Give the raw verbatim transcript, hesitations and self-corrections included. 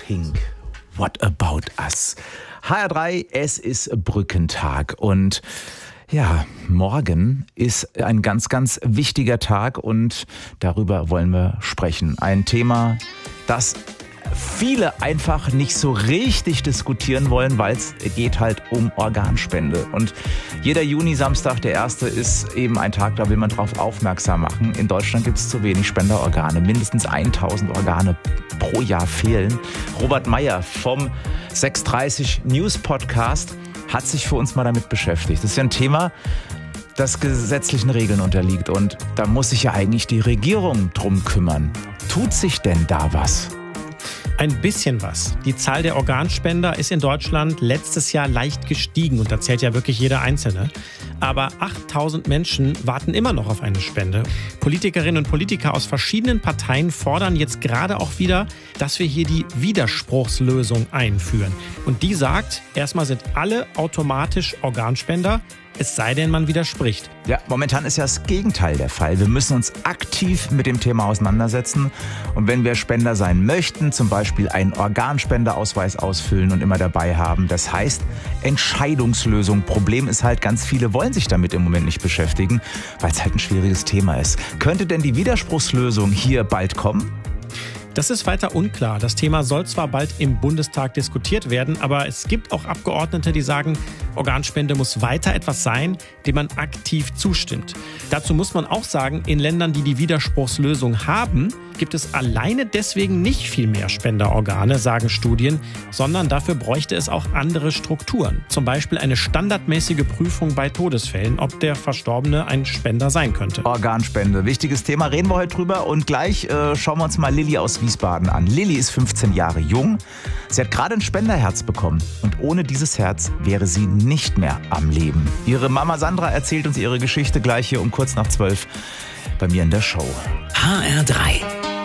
Pink, What About Us? H R drei, es ist Brückentag und ja, morgen ist ein ganz, ganz wichtiger Tag und darüber wollen wir sprechen. Ein Thema, das viele einfach nicht so richtig diskutieren wollen, weil es geht halt um Organspende. Und jeder Juni-Samstag, der erste, ist eben ein Tag, da will man drauf aufmerksam machen. In Deutschland gibt es zu wenig Spenderorgane. Mindestens tausend Organe pro Jahr fehlen. Robert Meyer vom sechs dreißig News Podcast hat sich für uns mal damit beschäftigt. Das ist ja ein Thema, das gesetzlichen Regeln unterliegt. Und da muss sich ja eigentlich die Regierung drum kümmern. Tut sich denn da was? Ein bisschen was. Die Zahl der Organspender ist in Deutschland letztes Jahr leicht gestiegen und da zählt ja wirklich jeder Einzelne. Aber achttausend Menschen warten immer noch auf eine Spende. Politikerinnen und Politiker aus verschiedenen Parteien fordern jetzt gerade auch wieder, dass wir hier die Widerspruchslösung einführen. Und die sagt, erstmal sind alle automatisch Organspender, es sei denn, man widerspricht. Ja, momentan ist ja das Gegenteil der Fall. Wir müssen uns aktiv mit dem Thema auseinandersetzen. Und wenn wir Spender sein möchten, zum Beispiel einen Organspenderausweis ausfüllen und immer dabei haben, das heißt Entscheidungslösung. Problem ist halt, ganz viele wollen sich damit im Moment nicht beschäftigen, weil es halt ein schwieriges Thema ist. Könnte denn die Widerspruchslösung hier bald kommen? Das ist weiter unklar. Das Thema soll zwar bald im Bundestag diskutiert werden, aber es gibt auch Abgeordnete, die sagen, Organspende muss weiter etwas sein, dem man aktiv zustimmt. Dazu muss man auch sagen, in Ländern, die die Widerspruchslösung haben, gibt es alleine deswegen nicht viel mehr Spenderorgane, sagen Studien, sondern dafür bräuchte es auch andere Strukturen. Zum Beispiel eine standardmäßige Prüfung bei Todesfällen, ob der Verstorbene ein Spender sein könnte. Organspende, wichtiges Thema, reden wir heute drüber. Und gleich äh, schauen wir uns mal Lilly aus Wiesbaden an. Lilly ist fünfzehn Jahre jung. Sie hat gerade ein Spenderherz bekommen. Und ohne dieses Herz wäre sie nicht mehr am Leben. Ihre Mama Sandra erzählt uns ihre Geschichte gleich hier um kurz nach zwölf bei mir in der Show. H R drei.